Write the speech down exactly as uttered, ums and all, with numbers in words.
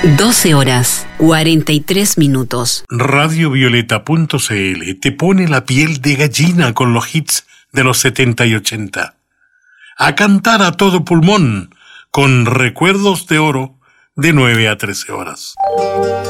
doce horas, cuarenta y tres minutos. Radiovioleta punto c l te pone la piel de gallina con los hits de los setenta y ochenta. A cantar a todo pulmón con Recuerdos de Oro de nueve a trece horas.